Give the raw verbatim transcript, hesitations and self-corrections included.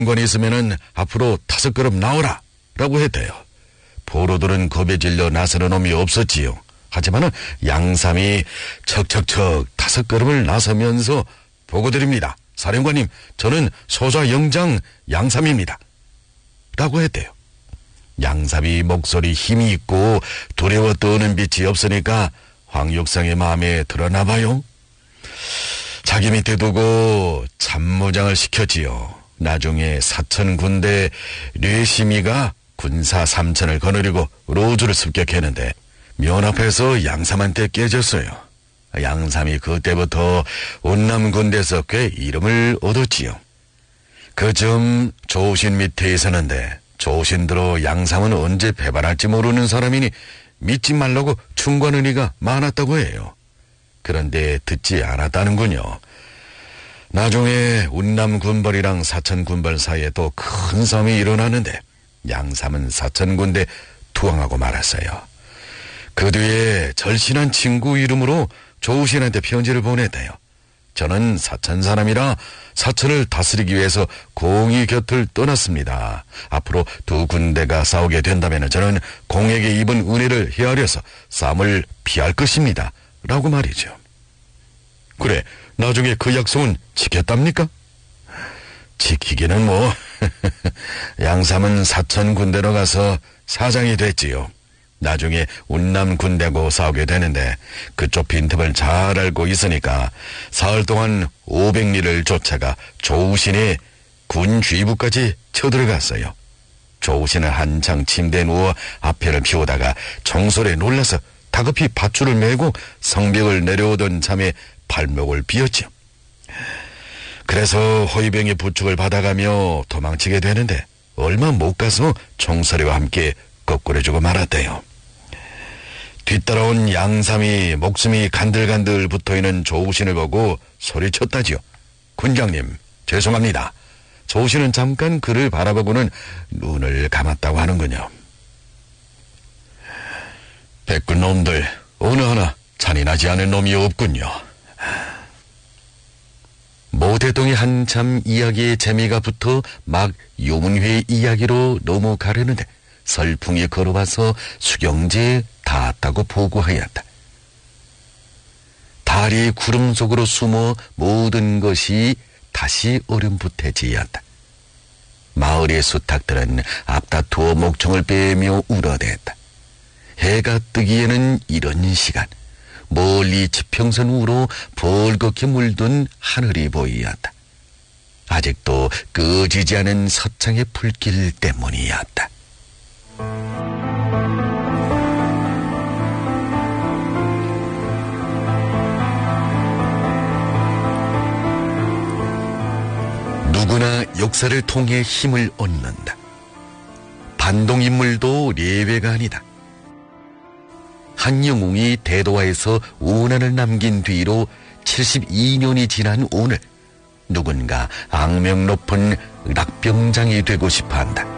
건 있으면은 앞으로 다섯 걸음 나오라 라고 했대요. 포로들은 겁에 질려 나서는 놈이 없었지요. 하지만은 양삼이 척척척 다섯 걸음을 나서면서 보고드립니다. 사령관님, 저는 소좌 영장 양삼입니다 라고 했대요. 양삼이 목소리 힘이 있고 두려워 떠는 빛이 없으니까 황육상의 마음에 들었나 봐요. 자기 밑에 두고 참모장을 시켰지요. 나중에 사천 군대 뇌심이가 군사 삼천을 거느리고 로주를 습격했는데 면 앞에서 양삼한테 깨졌어요. 양삼이 그때부터 운남 군대에서 꽤 이름을 얻었지요. 그 즈음 조신 밑에 있었는데 조신들어 양삼은 언제 배반할지 모르는 사람이니 믿지 말라고 충고하는 이가 많았다고 해요. 그런데 듣지 않았다는군요. 나중에 운남 군벌이랑 사천 군벌 사이에 또 큰 싸움이 일어나는데 양삼은 사천 군대 투항하고 말았어요. 그 뒤에 절신한 친구 이름으로 조우신한테 편지를 보냈대요. 저는 사천 사람이라 사천을 다스리기 위해서 공의 곁을 떠났습니다. 앞으로 두 군대가 싸우게 된다면 저는 공에게 입은 은혜를 헤아려서 싸움을 피할 것입니다 라고 말이죠. 그래, 나중에 그 약속은 지켰답니까? 지키기는 뭐 양삼은 사천 군대로 가서 사장이 됐지요. 나중에 운남 군대고 싸우게 되는데 그쪽 빈틈을 잘 알고 있으니까 사흘 동안 오백 리를 쫓아가 조우신의 군 주의부까지 쳐들어갔어요. 조우신은 한창 침대에 누워 앞에를 피우다가 총소리에 놀라서 다급히 밧줄을 메고 성벽을 내려오던 참에 발목을 비었죠. 그래서 호위병의 부축을 받아가며 도망치게 되는데 얼마 못 가서 총소리와 함께 거꾸려주고 말았대요. 뒤따라온 양삼이 목숨이 간들간들 붙어있는 조우신을 보고 소리쳤다지요. 군장님, 죄송합니다. 조우신은 잠깐 그를 바라보고는 눈을 감았다고 하는군요. 백군 놈들 어느 하나 잔인하지 않은 놈이 없군요. 모대동이 한참 이야기의 재미가 붙어 막 요문회의 이야기로 넘어가려는데 설풍이 걸어와서 수경지에 닿았다고 보고하였다. 달이 구름 속으로 숨어 모든 것이 다시 얼음붙어지었다. 마을의 수탉들은 앞다투어 목청을 빼며 울어댔다. 해가 뜨기에는 이런 시간, 멀리 지평선 우로 벌겋게 물든 하늘이 보이었다. 아직도 꺼지지 않은 서창의 불길 때문이었다. 누구나 역사를 통해 힘을 얻는다. 반동인물도 예외가 아니다. 한영웅이 대도화에서 원한을 남긴 뒤로 칠십이 년이 지난 오늘 누군가 악명 높은 낙병장이 되고 싶어한다.